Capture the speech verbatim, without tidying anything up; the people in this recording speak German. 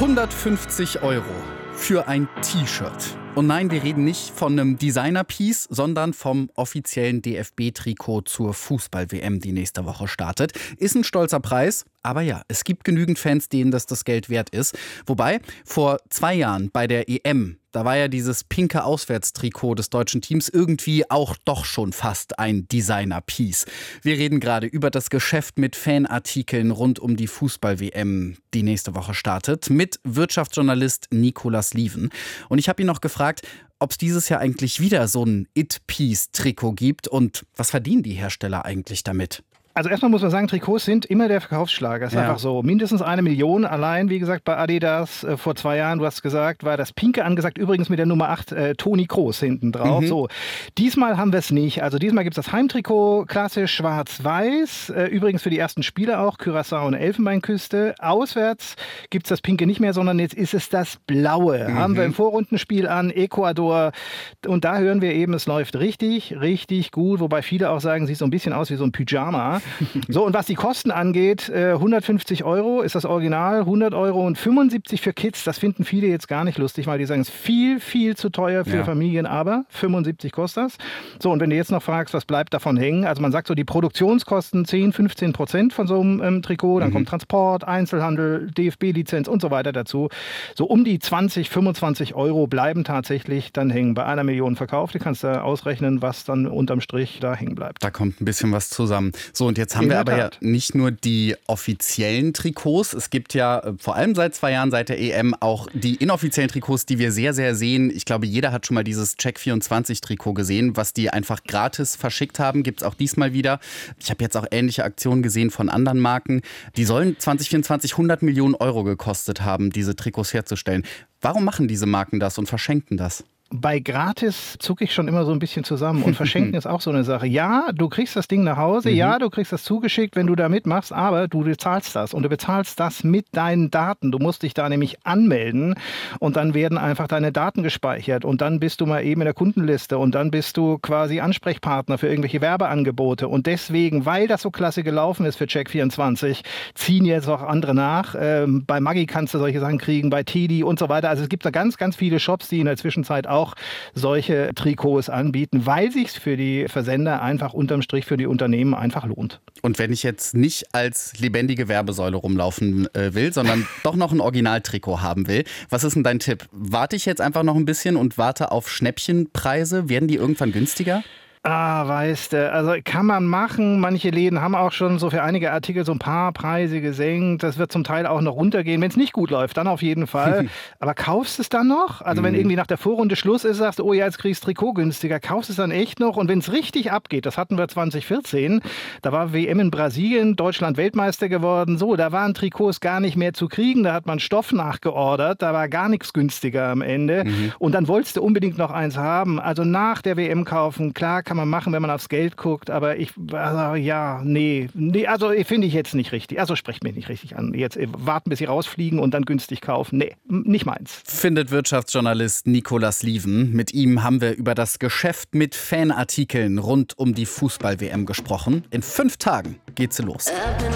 hundertfünfzig Euro für ein T-Shirt. Und nein, wir reden nicht von einem Designer-Piece, sondern vom offiziellen D F B-Trikot zur Fußball-W M, die nächste Woche startet. Ist ein stolzer Preis, aber ja, es gibt genügend Fans, denen das das Geld wert ist. Wobei, vor zwei Jahren bei der E M, da war ja dieses pinke Auswärtstrikot des deutschen Teams irgendwie auch doch schon fast ein Designer-Piece. Wir reden gerade über das Geschäft mit Fanartikeln rund um die Fußball-W M, die nächste Woche startet, mit Wirtschaftsjournalist Nicolas Lieven. Und ich habe ihn noch gefragt, ob es dieses Jahr eigentlich wieder so ein It-Piece-Trikot gibt und was verdienen die Hersteller eigentlich damit? Also erstmal muss man sagen, Trikots sind immer der Verkaufsschlager. Das ist ja einfach so. Mindestens eine Million allein, wie gesagt, bei Adidas äh, vor zwei Jahren, du hast gesagt, war das Pinke angesagt, übrigens mit der Nummer acht, äh, Toni Kroos hinten drauf. Mhm. So. Diesmal haben wir es nicht. Also diesmal gibt es das Heimtrikot, klassisch schwarz-weiß, äh, übrigens für die ersten Spiele auch, Curaçao und Elfenbeinküste. Auswärts gibt es das Pinke nicht mehr, sondern jetzt ist es das Blaue. Mhm. Haben wir im Vorrundenspiel an, Ecuador. Und da hören wir eben, es läuft richtig, richtig gut, wobei viele auch sagen, sieht so ein bisschen aus wie so ein Pyjama. So, und was die Kosten angeht, äh, hundertfünfzig Euro ist das Original, hundert Euro und fünfundsiebzig für Kids. Das finden viele jetzt gar nicht lustig, weil die sagen, es ist viel, viel zu teuer für ja. Familien, aber fünfundsiebzig kostet das. So, und wenn du jetzt noch fragst, was bleibt davon hängen, also man sagt so, die Produktionskosten zehn, fünfzehn Prozent von so einem ähm, Trikot, dann mhm. kommt Transport, Einzelhandel, D F B-Lizenz und so weiter dazu. So um die zwanzig, fünfundzwanzig Euro bleiben tatsächlich dann hängen. Bei einer Million verkauft, du kannst da ausrechnen, was dann unterm Strich da hängen bleibt. Da kommt ein bisschen was zusammen. So, und jetzt haben wir aber ja nicht nur die offiziellen Trikots. Es gibt ja vor allem seit zwei Jahren, seit der E M, auch die inoffiziellen Trikots, die wir sehr, sehr sehen. Ich glaube, jeder hat schon mal dieses Check vierundzwanzig Trikot gesehen, was die einfach gratis verschickt haben. Gibt es auch diesmal wieder. Ich habe jetzt auch ähnliche Aktionen gesehen von anderen Marken. Die sollen zwanzig vierundzwanzig hundert Millionen Euro gekostet haben, diese Trikots herzustellen. Warum machen diese Marken das und verschenken das? Bei gratis zucke ich schon immer so ein bisschen zusammen und verschenken ist auch so eine Sache. Ja, du kriegst das Ding nach Hause, mhm. ja, du kriegst das zugeschickt, wenn du da mitmachst, aber du bezahlst das und du bezahlst das mit deinen Daten. Du musst dich da nämlich anmelden und dann werden einfach deine Daten gespeichert und dann bist du mal eben in der Kundenliste und dann bist du quasi Ansprechpartner für irgendwelche Werbeangebote und deswegen, weil das so klasse gelaufen ist für Check vierundzwanzig, ziehen jetzt auch andere nach. Ähm, bei Maggi kannst du solche Sachen kriegen, bei Tedi und so weiter. Also es gibt da ganz, ganz viele Shops, die in der Zwischenzeit auch solche Trikots anbieten, weil sich für die Versender einfach unterm Strich für die Unternehmen einfach lohnt. Und wenn ich jetzt nicht als lebendige Werbesäule rumlaufen äh, will, sondern doch noch ein Originaltrikot haben will, was ist denn dein Tipp? Warte ich jetzt einfach noch ein bisschen und warte auf Schnäppchenpreise? Werden die irgendwann günstiger? Ah, weißt du, also kann man machen. Manche Läden haben auch schon so für einige Artikel so ein paar Preise gesenkt. Das wird zum Teil auch noch runtergehen. Wenn es nicht gut läuft, dann auf jeden Fall. Aber kaufst es dann noch? Also mhm. wenn irgendwie nach der Vorrunde Schluss ist, sagst du, oh ja, jetzt kriegst du Trikot günstiger. Kaufst es dann echt noch? Und wenn es richtig abgeht, das hatten wir zwanzig vierzehn, da war W M in Brasilien, Deutschland Weltmeister geworden. So, da waren Trikots gar nicht mehr zu kriegen. Da hat man Stoff nachgeordert. Da war gar nichts günstiger am Ende. Mhm. Und dann wolltest du unbedingt noch eins haben. Also nach der W M kaufen, klar, kann man machen, wenn man aufs Geld guckt, aber ich, also, ja, nee, nee, also finde ich jetzt nicht richtig. Also sprecht mich nicht richtig an. Jetzt warten, bis sie rausfliegen und dann günstig kaufen. Nee, nicht meins. Findet Wirtschaftsjournalist Nicolas Lieven. Mit ihm haben wir über das Geschäft mit Fanartikeln rund um die Fußball-W M gesprochen. In fünf Tagen geht's los.